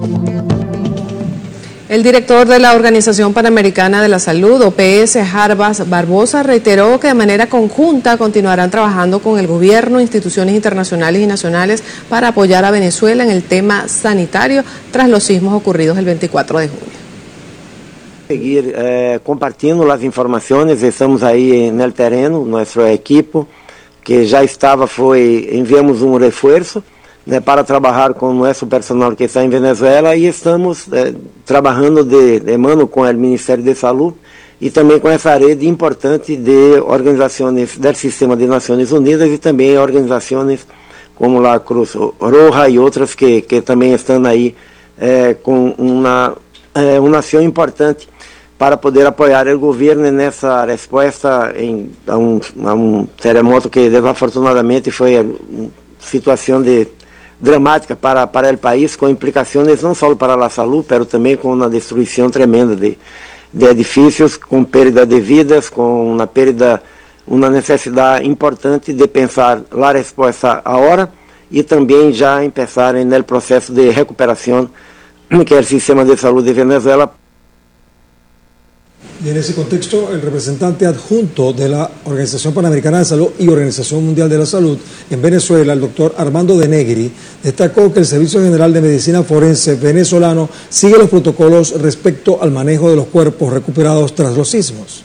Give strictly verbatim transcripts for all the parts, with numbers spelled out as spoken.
El director de la Organización Panamericana de la Salud, O P S, Jarbas Barbosa, reiteró que de manera conjunta continuarán trabajando con el gobierno, instituciones internacionales y nacionales para apoyar a Venezuela en el tema sanitario tras los sismos ocurridos el veinticuatro de junio. Seguir eh, compartiendo las informaciones, estamos ahí en el terreno, nuestro equipo que ya estaba, fue, enviamos un refuerzo né, para trabalhar com o nosso personal que está em Venezuela e estamos eh, trabalhando de, de mano com o Ministério de Saúde e também com essa rede importante de organizações do Sistema de Nações Unidas e também organizações como a Cruz Roja e outras que, que também estão aí eh, com uma, eh, uma ação importante para poder apoiar o governo nessa resposta em, a, um, a um terremoto que desafortunadamente foi uma situação de dramática para, para o país, com implicações não só para a saúde, mas também com uma destruição tremenda de, de edifícios, com perda de vidas, com uma perda, uma necessidade importante de pensar a resposta agora e também já começar no processo de recuperação que é o sistema de saúde de Venezuela. Y en ese contexto, el representante adjunto de la Organización Panamericana de Salud y Organización Mundial de la Salud en Venezuela, el doctor Armando de Negri, destacó que el Servicio General de Medicina Forense venezolano sigue los protocolos respecto al manejo de los cuerpos recuperados tras los sismos.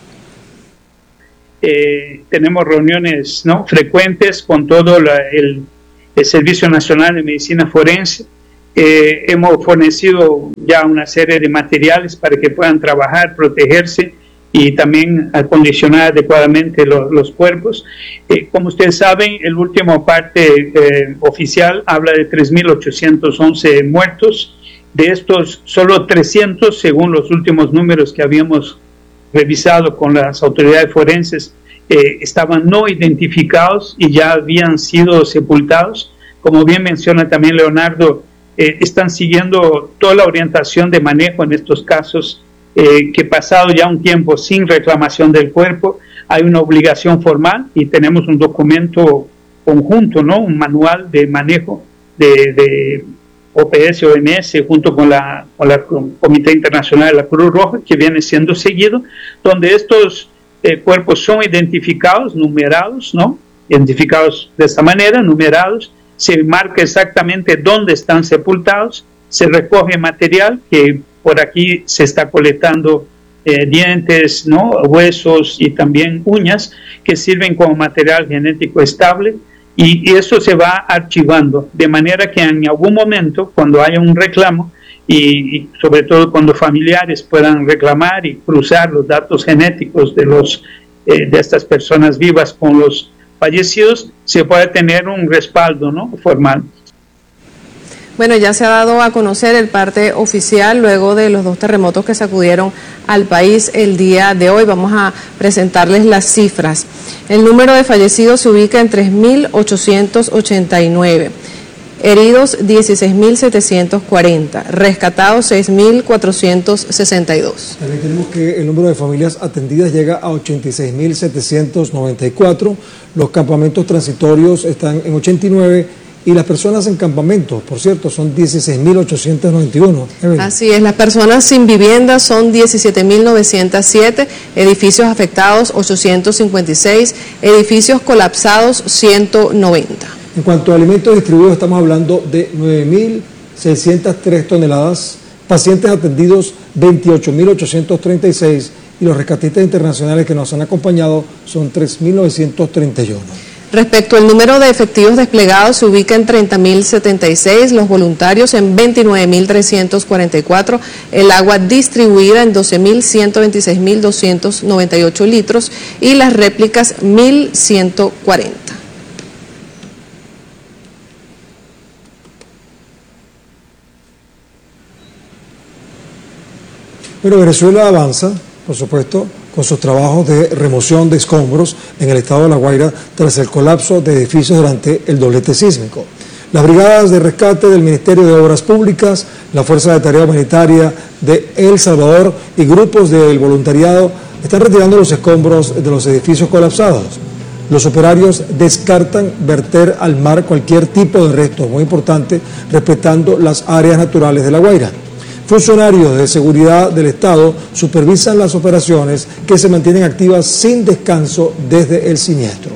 Eh, tenemos reuniones ¿no? frecuentes con todo la, el, el Servicio Nacional de Medicina Forense. Eh, hemos fornecido ya una serie de materiales para que puedan trabajar, protegerse y también acondicionar adecuadamente lo, los cuerpos. Eh, como ustedes saben, el último parte eh, oficial habla de tres mil ochocientos once muertos. De estos, solo trescientos, según los últimos números que habíamos revisado con las autoridades forenses, eh, estaban no identificados y ya habían sido sepultados. Como bien menciona también Leonardo, Eh, están siguiendo toda la orientación de manejo en estos casos, eh, que pasado ya un tiempo sin reclamación del cuerpo, hay una obligación formal y tenemos un documento conjunto, ¿no? Un manual de manejo de, de O P S, O M S, junto con la, con la Comité Internacional de la Cruz Roja, que viene siendo seguido, donde estos eh, cuerpos son identificados, numerados, ¿no? Identificados de esta manera, numerados, se marca exactamente dónde están sepultados, se recoge material que por aquí se está colectando eh, dientes, ¿no? huesos y también uñas que sirven como material genético estable y, y eso se va archivando de manera que en algún momento cuando haya un reclamo y, y sobre todo cuando familiares puedan reclamar y cruzar los datos genéticos de, los, eh, de estas personas vivas con los fallecidos, se puede tener un respaldo, ¿no? formal. Bueno, ya se ha dado a conocer el parte oficial luego de los dos terremotos que sacudieron al país el día de hoy. Vamos a presentarles las cifras. El número de fallecidos se ubica en tres mil ochocientos ochenta y nueve. Heridos dieciséis mil setecientos cuarenta, rescatados seis mil cuatrocientos sesenta y dos. También tenemos que el número de familias atendidas llega a ochenta y seis mil setecientos noventa y cuatro, los campamentos transitorios están en ochenta y nueve y las personas en campamentos, por cierto, son dieciséis mil ochocientos noventa y uno. Así es, las personas sin vivienda son diecisiete mil novecientos siete, edificios afectados ochocientos cincuenta y seis, edificios colapsados ciento noventa. En cuanto a alimentos distribuidos, estamos hablando de nueve mil seiscientas tres toneladas, pacientes atendidos veintiocho mil ochocientos treinta y seis y los rescatistas internacionales que nos han acompañado son tres mil novecientos treinta y uno. Respecto al número de efectivos desplegados, se ubica en treinta mil setenta y seis, los voluntarios en veintinueve mil trescientos cuarenta y cuatro, el agua distribuida en doce mil ciento veintiséis mil doscientos noventa y ocho litros y las réplicas mil ciento cuarenta. Bueno, Venezuela avanza, por supuesto, con sus trabajos de remoción de escombros en el estado de La Guaira tras el colapso de edificios durante el doblete sísmico. Las brigadas de rescate del Ministerio de Obras Públicas, la Fuerza de Tarea Humanitaria de El Salvador y grupos del voluntariado están retirando los escombros de los edificios colapsados. Los operarios descartan verter al mar cualquier tipo de resto, muy importante, respetando las áreas naturales de La Guaira. Funcionarios de seguridad del Estado supervisan las operaciones que se mantienen activas sin descanso desde el siniestro.